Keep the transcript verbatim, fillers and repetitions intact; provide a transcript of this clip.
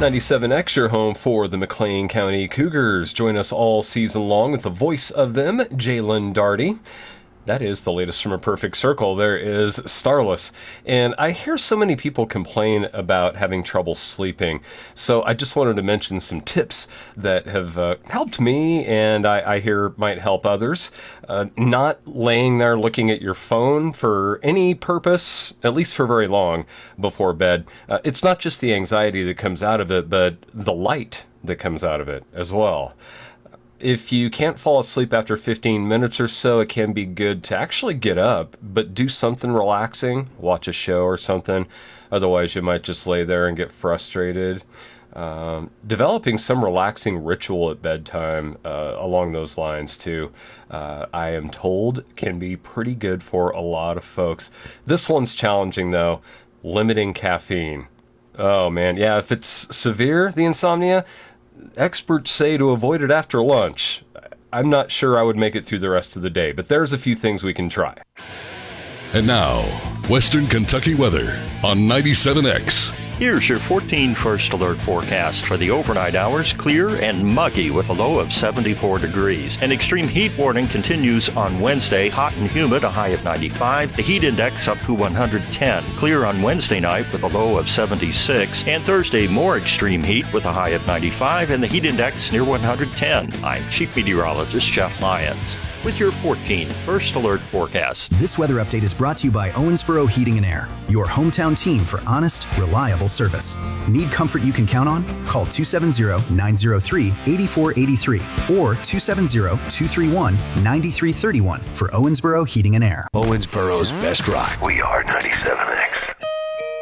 ninety-seven X, your home for the McLean County Cougars. Join us all season long with the voice of them, Jalen Darty. That is the latest from A Perfect Circle. There is Starless. And I hear so many people complain about having trouble sleeping. So I just wanted to mention some tips that have uh, helped me and I, I hear might help others. Uh, not laying there looking at your phone for any purpose, at least for very long, before bed. Uh, it's not just the anxiety that comes out of it, but the light that comes out of it as well. If you can't fall asleep after fifteen minutes or so, it can be good to actually get up, but do something relaxing, watch a show or something. Otherwise, you might just lay there and get frustrated. Um, developing some relaxing ritual at bedtime uh, along those lines, too, uh, I am told can be pretty good for a lot of folks. This one's challenging, though, limiting caffeine. Oh, man. Yeah, if it's severe, the insomnia, experts say to avoid it after lunch. I'm not sure I would make it through the rest of the day, but there's a few things we can try. And now, Western Kentucky weather on ninety-seven X. Here's your fourteen First Alert forecast for the overnight hours. Clear and muggy with a low of seventy-four degrees. An extreme heat warning continues on Wednesday. Hot and humid, a high of ninety-five. The heat index up to one hundred ten. Clear on Wednesday night with a low of seventy-six. And Thursday, more extreme heat with a high of ninety-five and the heat index near one hundred ten. I'm Chief Meteorologist Jeff Lyons with your fourteen First Alert forecast. This weather update is brought to you by Owensboro Heating and Air, your hometown team for honest, reliable service. Need comfort you can count on? Call two seven zero, nine zero three, eight four eight three or two seven zero, two three one, nine three three one for Owensboro Heating and Air. Owensboro's best rock. We are ninety-seven.